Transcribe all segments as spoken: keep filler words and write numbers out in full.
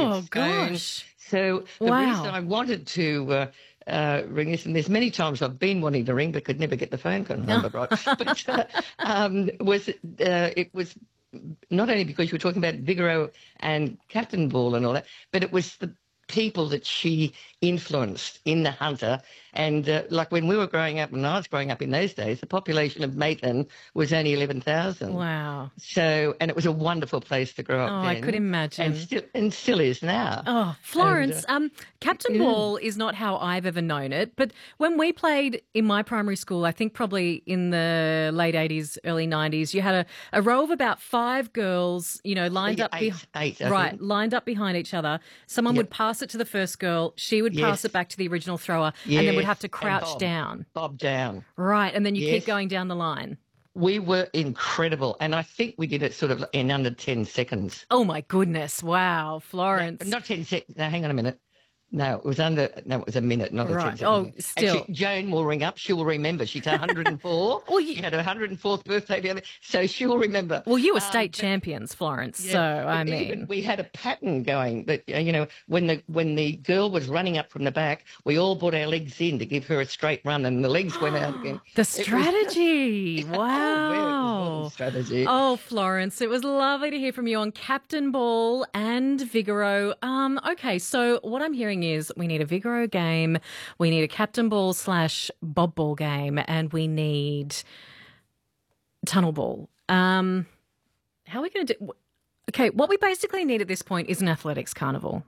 Oh, scone. gosh. So the Wow. reason I wanted to uh, uh, ring this, and there's many times I've been wanting to ring but could never get the phone number right, but uh, um, was uh, it was not only because you were talking about Vigoro and Captain Ball and all that, but it was the people that she influenced in the Hunter. And uh, like when we were growing up, when I was growing up in those days, the population of Maitland was only eleven thousand. Wow. So, and it was a wonderful place to grow up Oh, then. I could imagine. And still, and still is now. Oh, Florence, And, uh, um, Captain yeah. Ball is not how I've ever known it, but when we played in my primary school, I think probably in the late eighties, early nineties, you had a, a row of about five girls, you know, lined Yeah, up, eight, eight, I right, think. lined up behind each other. Someone Yep. would pass it to the first girl, she would pass Yes. it back to the original thrower, and then would Yes, have to and crouch Bob. down. Bob down. Right, and then you keep Yes. going down the line. We were incredible. And I think we did it sort of in under ten seconds. Oh, my goodness. Wow, Florence. Not ten seconds. No, hang on a minute. No, it was under, no, it was a minute, not a Right. ten seconds. Oh, still. Actually, Joan will ring up. She will remember. She's one hundred and four. Well, you- She had her one hundred and fourth birthday the other, so she'll remember. Well, you were Um, state but- champions, Florence, Yeah, so, but I even mean... we had a pattern going that, uh, you know, when the when the girl was running up from the back, we all brought our legs in to give her a straight run, and the legs went out again. The It was- strategy. Oh, yeah, it was Wow. a strategy. Oh, Florence, it was lovely to hear from you on Captain Ball and Vigoro. Um, okay, so what I'm hearing is we need a Vigoro game, we need a Captain Ball slash Bob Ball game, and we need Tunnel Ball. Um, how are we going to do... Okay, what we basically need at this point is an athletics carnival.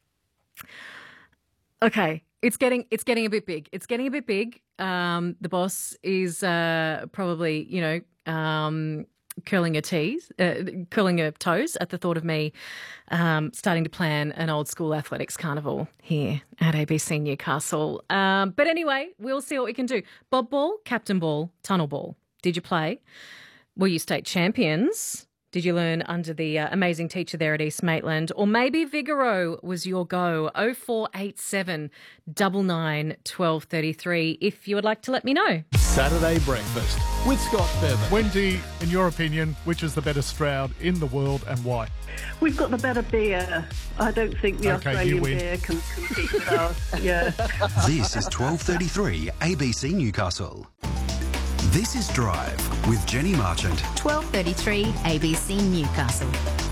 Okay, it's getting it's getting a bit big. It's getting a bit big. Um, the boss is uh, probably, you know, um, curling her teeth, uh, curling her toes at the thought of me um, starting to plan an old school athletics carnival here at A B C Newcastle. Um, but anyway, we'll see what we can do. Bob Ball, Captain Ball, Tunnel Ball. Did you play? Were you state champions? Did you learn under the uh, amazing teacher there at East Maitland? Or maybe Vigoro was your go? oh four eight seven, nine nine, one two three three if you would like to let me know. Saturday Breakfast with Scott Bevan. Wendy, in your opinion, which is the better Stroud in the world and why? We've got the better beer. I don't think the Okay, you Australian win. beer can compete with ours. Yeah. This is twelve thirty-three A B C Newcastle. This is Drive with Jenny Marchant. twelve thirty-three A B C Newcastle.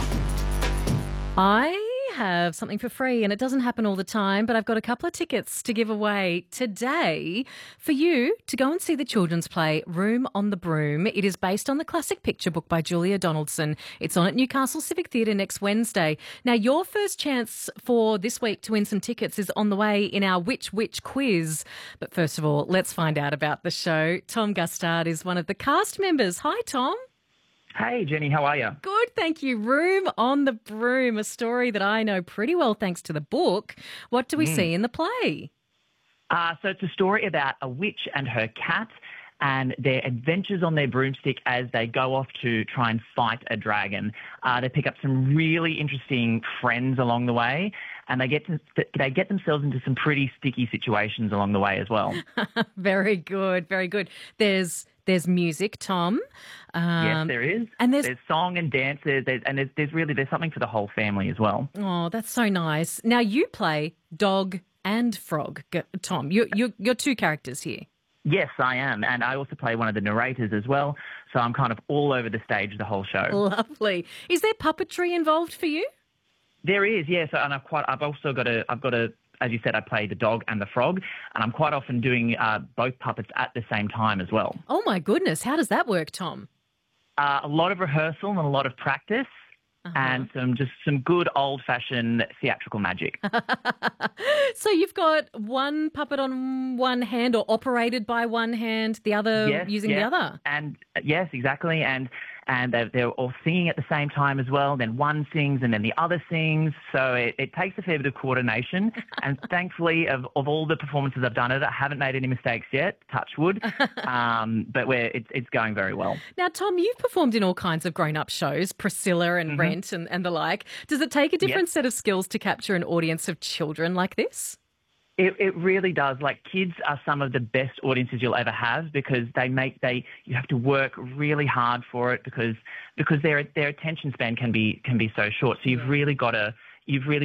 I have something for free, and it doesn't happen all the time, but I've got a couple of tickets to give away today for you to go and see the children's play Room on the Broom. It is based on the classic picture book by Julia Donaldson. It's on at Newcastle Civic Theatre next Wednesday. Now, your first chance for this week to win some tickets is on the way in our Which Which quiz. But first of all, let's find out about the show. Tom Gustard is one of the cast members. Hi, Tom. Hey, Jenny, how are you? Good, thank you. Room on the Broom, a story that I know pretty well thanks to the book. What do we Mm. see in the play? Uh, so it's a story about a witch and her cat and their adventures on their broomstick as they go off to try and fight a dragon. Uh, they pick up some really interesting friends along the way, and they get to, they get themselves into some pretty sticky situations along the way as well. Very good, very good. There's there's music, Tom. Um, yes, there is. And there's, there's song and dance, there's, there's, and there's, there's really there's something for the whole family as well. oh, that's so nice. Now you play dog and frog, G- Tom. You you you're two characters here. Yes, I am, and I also play one of the narrators as well, so I'm kind of all over the stage the whole show. Lovely. Is there puppetry involved for you? There is, yes, and I've quite. I've also got a. I've got a. As you said, I play the dog and the frog, and I'm quite often doing uh, both puppets at the same time as well. Oh my goodness, how does that work, Tom? Uh, a lot of rehearsal and a lot of practice, Uh-huh. and some just some good old-fashioned theatrical magic. So you've got one puppet on one hand or operated by one hand, the other yes, using yes, the other. and yes, exactly, and and they're, they're all singing at the same time as well. Then one sings and then the other sings, so it, it takes a fair bit of coordination. And thankfully, of, of all the performances I've done it, I haven't made any mistakes yet. Touch wood, um, but we're, it's it's going very well. Now, Tom, you've performed in all kinds of grown-up shows, Priscilla and Mhm. Rent and, and the like. Does it take a different Yes. set of skills to capture an audience of children like this? It, it really does. Like, kids are some of the best audiences you'll ever have because they make they you have to work really hard for it because because their their attention span can be can be so short. So you've really got to you've really